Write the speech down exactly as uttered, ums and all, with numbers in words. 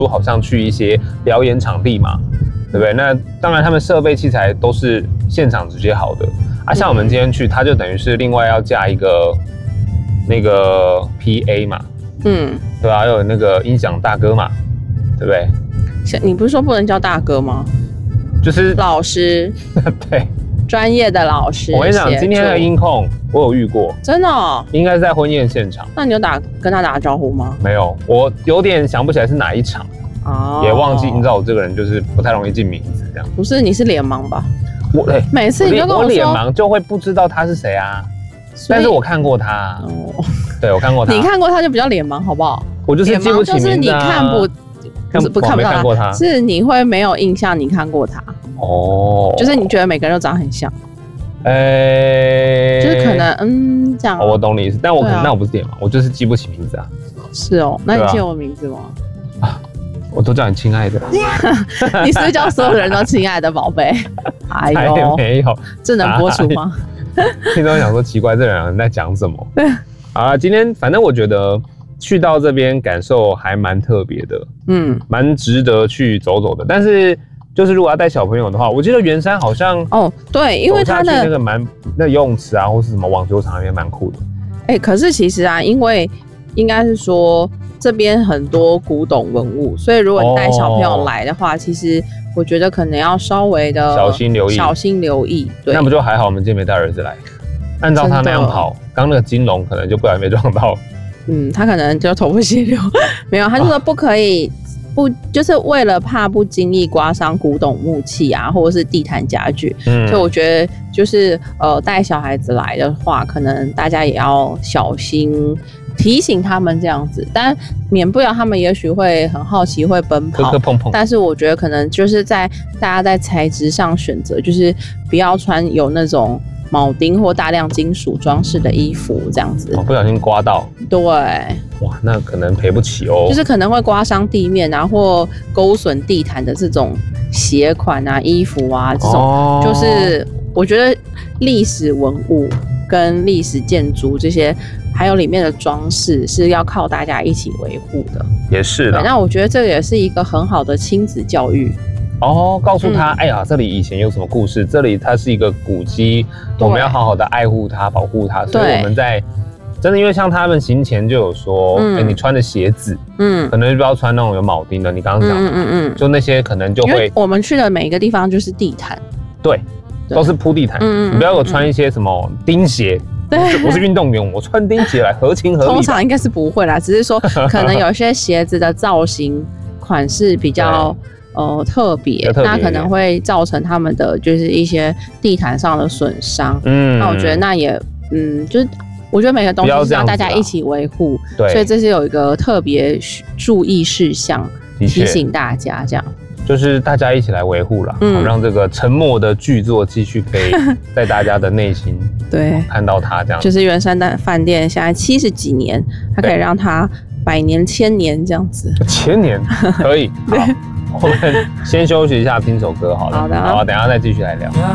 好像去一些表演场地嘛，对不对？那当然他们设备器材都是现场直接好的啊，像我们今天去，他就等于是另外要架一个那个 P A 嘛，嗯，对吧、啊？要有那个音响大哥嘛，对不对？ 你不是说不能叫大哥吗？ 就是老师， 对， 专业的老师。 我跟你讲，今天的音控我有遇过， 真的、哦， 应该是在婚宴现场。 那你有打跟他打招呼吗？ 没有，我有点想不起来是哪一场，哦，也忘记。你知道我这个人就是不太容易记名字，这样。 不是，你是脸盲吧？ 我哎、欸， 每次你就跟我说， 我脸盲就会不知道他是谁啊。但是我看过他，哦，对我看过他。 你看过他就比较脸盲，好不好？ 我就是记不起名字、啊。 就是你看不。不是不看不到他，是你会没有印象，你看过他哦，就是你觉得每个人都长很像，呃、欸，就是可能嗯这样、 哦。我懂你意思，但我可能、啊、那我不是脸盲，我就是记不起名字啊。 是哦，那你记得我名字吗？ 啊，我都叫你亲爱的。 你是不是叫所有人都亲爱的宝贝？哎呦， 没有， 这能播出吗？ 听众想说奇怪，这两个人在讲什么？好了，今天反正我觉得。去到这边感受还蛮特别的，嗯，蛮值得去走走的。但是就是如果要带小朋友的话，我记得圆山好像哦，对，因为它的那个蛮那游泳池啊，或是什么网球场也蛮酷的。 哎、欸，可是其实啊，因为应该是说这边很多古董文物，所以如果你带小朋友来的话，哦、其实我觉得可能要稍微的小心留意， 小心留意。对， 那不就还好？我们今天没带儿子来，按照他那样跑，刚那个金龙可能就不小心被撞到。 嗯，他可能就头破血流，没有，他就说不可以，不就是为了怕不经意刮伤古董木器啊，或者是地毯家具，嗯，所以我觉得就是呃带小孩子来的话，可能大家也要小心提醒他们这样子，但免不了他们也许会很好奇，会奔跑， 磕磕碰碰， 但是我觉得可能就是在大家在材质上选择，就是不要穿有那种。铆钉或大量金属装饰的衣服，这样子， 哦，不小心刮到， 对， 哇，那可能赔不起哦， 就是可能会刮伤地面啊，或勾损地毯的这种鞋款啊、衣服啊，这种、哦、就是我觉得历史文物跟历史建筑这些，还有里面的装饰是要靠大家一起维护的， 也是的。 那我觉得这个也是一个很好的亲子教育。 哦，告诉他，嗯、哎呀，这里以前有什么故事？这里它是一个古迹，我们要好好的爱护它、保护它。所以我们在真的，因为像他们行前就有说，哎、嗯欸，你穿的鞋子，嗯，可能就不要穿那种有铆钉的。你刚刚讲的，嗯嗯嗯，就那些可能就会， 我们去的每一个地方就是地毯， 对，都是铺地毯，嗯，你不要有穿一些什么钉鞋。对，我是运动员，我穿钉鞋来合情合理。 通常应该是不会啦，只是说可能有些鞋子的造型款式比较。呃，特别，那可能会造成他们的就是一些地毯上的损伤。嗯，那我觉得那也，嗯，就是我觉得每个东西是要大家一起维护，对，所以这是有一个特别注意事项提醒大家，这样就是大家一起来维护啦，嗯，让这个沉默的巨作继续可以在大家的内心对看到它这样。 就是圆山的饭店现在七十几年，它可以让它百年、千年这样子。 千年可以，好。我们先休息一下，听首歌好了。 好的， 好，等一下再继续来聊。